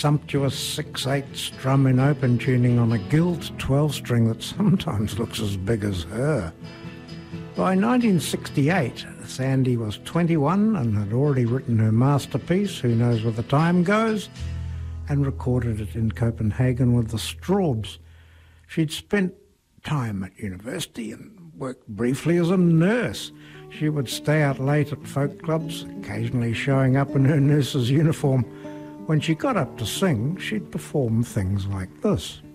sumptuous 6/8 strum in open tuning on a gilt 12-string that sometimes looks as big as her. By 1968, Sandy was 21 and had already written her masterpiece, Who Knows Where the Time Goes, and recorded it in Copenhagen with the Strawbs. She'd spent time at university and worked briefly as a nurse. She would stay out late at folk clubs, occasionally showing up in her nurse's uniform. When she got up to sing, she'd perform things like this.